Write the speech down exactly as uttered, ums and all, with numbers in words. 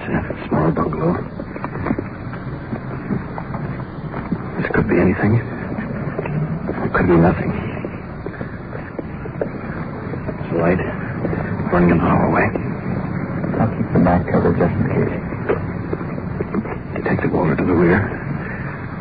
a small bungalow. This could be anything. It could be nothing. There's a light burning in the hallway. I'll keep the back cover just in case. Detective Walter to the rear.